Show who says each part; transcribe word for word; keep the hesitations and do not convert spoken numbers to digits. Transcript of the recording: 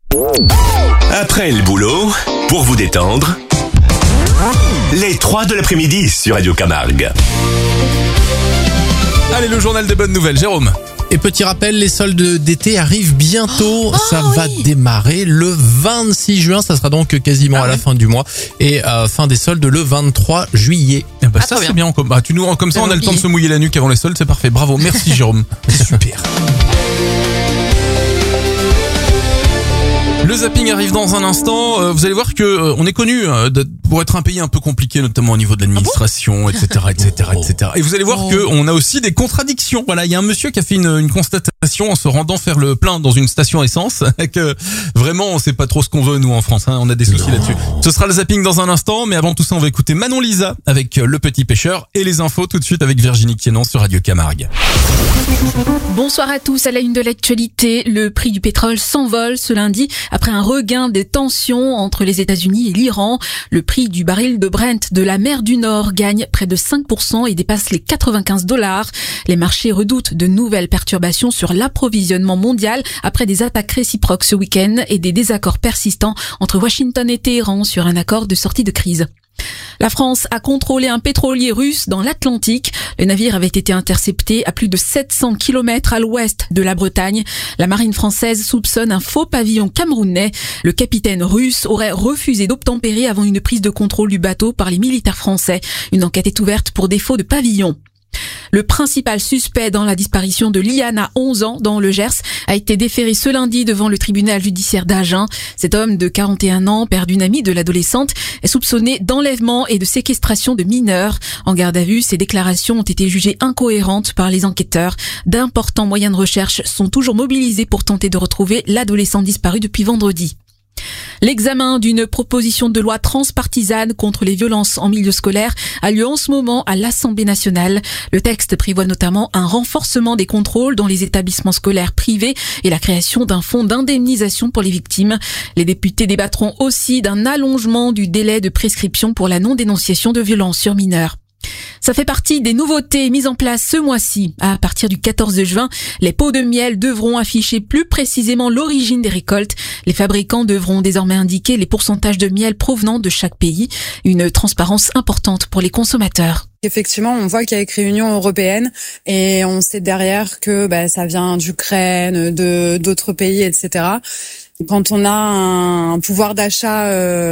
Speaker 1: Après le boulot, pour vous détendre, les trois de l'après-midi sur Radio Camargue.
Speaker 2: Allez, le journal des bonnes nouvelles, Jérôme.
Speaker 3: Et petit rappel, les soldes d'été arrivent bientôt.
Speaker 4: Oh,
Speaker 3: ça
Speaker 4: oh,
Speaker 3: va
Speaker 4: oui.
Speaker 3: démarrer le vingt-six juin. Ça sera donc quasiment
Speaker 2: Ah
Speaker 3: à la
Speaker 2: ouais.
Speaker 3: fin du mois. Et euh, fin des soldes le vingt-trois juillet.
Speaker 2: Eh ben,
Speaker 4: Ah,
Speaker 2: ça,
Speaker 4: trop
Speaker 2: c'est
Speaker 4: bien.
Speaker 2: bien. Comme, bah, tu nous rends comme ça,
Speaker 4: J'avais
Speaker 2: on a le temps de
Speaker 4: oublié.
Speaker 2: se mouiller la nuque avant les soldes. C'est parfait. Bravo. Merci, Jérôme. Super. Le zapping arrive dans un instant. Euh, vous allez voir que euh, on est connu euh, de- pour être un pays un peu compliqué, notamment au niveau de l'administration, et cetera, et cetera, et cetera. Et vous allez voir
Speaker 4: Oh.
Speaker 2: que on a aussi des contradictions. Voilà, il y a un monsieur qui a fait une, une constatation en se rendant faire le plein dans une station essence. Que vraiment, on sait pas trop ce qu'on veut nous en France. Hein, on a des soucis là-dessus. Ce sera le zapping dans un instant, mais avant tout ça, on va écouter Manon Lisa avec euh, Le Petit Pêcheur et les infos tout de suite avec Virginie Quénan sur Radio Camargue.
Speaker 4: Bonsoir à tous. À la une de l'actualité, le prix du pétrole s'envole ce lundi après un regain des tensions entre les États-Unis et l'Iran. Le prix du baril de Brent de la mer du Nord gagne près de cinq pour cent et dépasse les quatre-vingt-quinze dollars. Les marchés redoutent de nouvelles perturbations sur l'approvisionnement mondial après des attaques réciproques ce week-end et des désaccords persistants entre Washington et Téhéran sur un accord de sortie de crise. La France a contrôlé un pétrolier russe dans l'Atlantique. Le navire avait été intercepté à plus de sept cents kilomètres à l'ouest de la Bretagne. La marine française soupçonne un faux pavillon camerounais. Le capitaine russe aurait refusé d'obtempérer avant une prise de contrôle du bateau par les militaires français. Une enquête est ouverte pour défaut de pavillon. Le principal suspect dans la disparition de Liana, onze ans, dans le Gers, a été déféré ce lundi devant le tribunal judiciaire d'Agen. Cet homme de quarante et un ans, père d'une amie de l'adolescente, est soupçonné d'enlèvement et de séquestration de mineurs. En garde à vue, ses déclarations ont été jugées incohérentes par les enquêteurs. D'importants moyens de recherche sont toujours mobilisés pour tenter de retrouver l'adolescent disparu depuis vendredi. L'examen d'une proposition de loi transpartisane contre les violences en milieu scolaire a lieu en ce moment à l'Assemblée nationale. Le texte prévoit notamment un renforcement des contrôles dans les établissements scolaires privés et la création d'un fonds d'indemnisation pour les victimes. Les députés débattront aussi d'un allongement du délai de prescription pour la non-dénonciation de violences sur mineurs. Ça fait partie des nouveautés mises en place ce mois-ci. À partir du quatorze juin, les pots de miel devront afficher plus précisément l'origine des récoltes. Les fabricants devront désormais indiquer les pourcentages de miel provenant de chaque pays. Une transparence importante pour les consommateurs.
Speaker 5: Effectivement, on voit qu'il y a écrit Union européenne et on sait derrière que bah, ça vient d'Ukraine, de d'autres pays, et cetera. Quand on a un pouvoir d'achat euh,